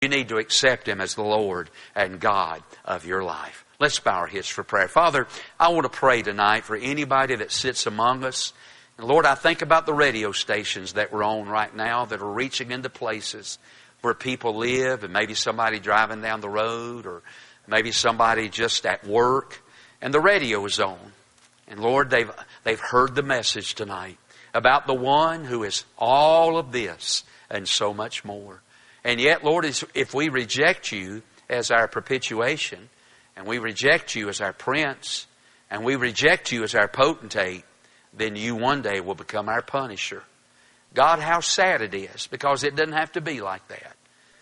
You need to accept Him as the Lord and God of your life. Let's bow our heads for prayer. Father, I want to pray tonight for anybody that sits among us. And Lord, I think about the radio stations that we're on right now that are reaching into places where people live, and maybe somebody driving down the road, or maybe somebody just at work, and the radio is on. And Lord, they've heard the message tonight about the one who is all of this and so much more. And yet, Lord, if we reject You as our propitiation, and we reject You as our Prince, and we reject You as our potentate, then You one day will become our punisher. God, how sad it is, because it doesn't have to be like that.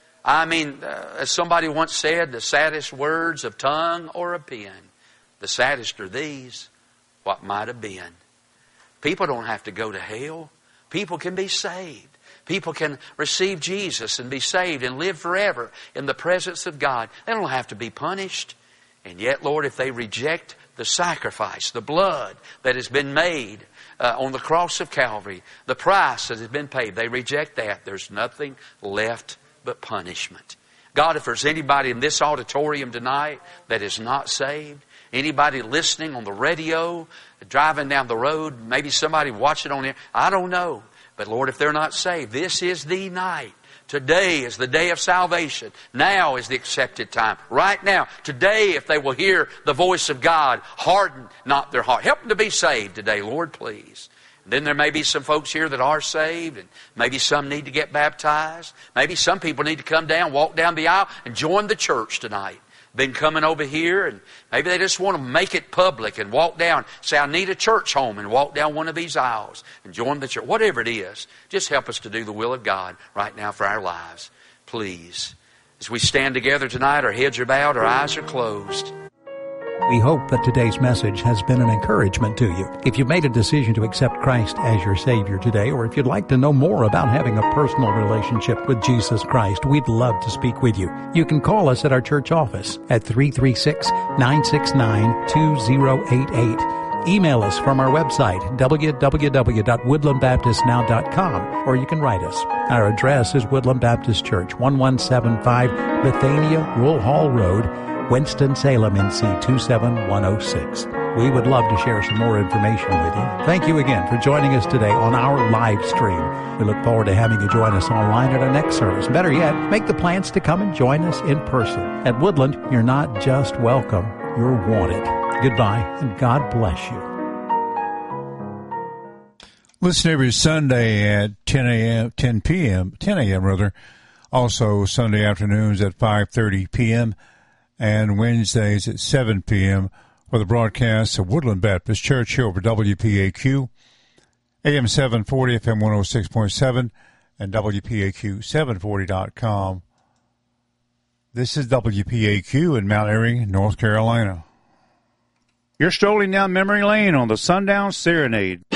I mean, as somebody once said, the saddest words of tongue or a pen, the saddest are these, what might have been. People don't have to go to hell. People can be saved. People can receive Jesus and be saved and live forever in the presence of God. They don't have to be punished. And yet, Lord, if they reject the sacrifice, the blood that has been made on the cross of Calvary, the price that has been paid, they reject that. There's nothing left but punishment. God, if there's anybody in this auditorium tonight that is not saved, anybody listening on the radio, driving down the road, maybe somebody watching on there, I don't know. But Lord, if they're not saved, this is the night. Today is the day of salvation. Now is the accepted time. Right now. Today, if they will hear the voice of God, harden not their heart. Help them to be saved today, Lord, please. And then there may be some folks here that are saved, and maybe some need to get baptized. Maybe some people need to come down, walk down the aisle, and join the church tonight. Been coming over here, and maybe they just want to make it public and walk down, say, I need a church home, and walk down one of these aisles and join the church. Whatever it is, just help us to do the will of God right now for our lives. Please. As we stand together tonight, our heads are bowed, our eyes are closed. We hope that today's message has been an encouragement to you. If you've made a decision to accept Christ as your Savior today, or if you'd like to know more about having a personal relationship with Jesus Christ, we'd love to speak with you. You can call us at our church office at 336-969-2088. Email us from our website, www.woodlandbaptistnow.com, or you can write us. Our address is Woodland Baptist Church, 1175 Bethania Rural Hall Road, Winston-Salem, NC 27106. We would love to share some more information with you. Thank you again for joining us today on our live stream. We look forward to having you join us online at our next service. Better yet, make the plans to come and join us in person. At Woodland, you're not just welcome, you're wanted. Goodbye, and God bless you. Listen every Sunday at 10 a.m., also Sunday afternoons at 5:30 p.m., and Wednesdays at 7 p.m. for the broadcast of Woodland Baptist Church here over WPAQ, AM 740, FM 106.7, and WPAQ740.com. This is WPAQ in Mount Airy, North Carolina. You're strolling down memory lane on the Sundown Serenade.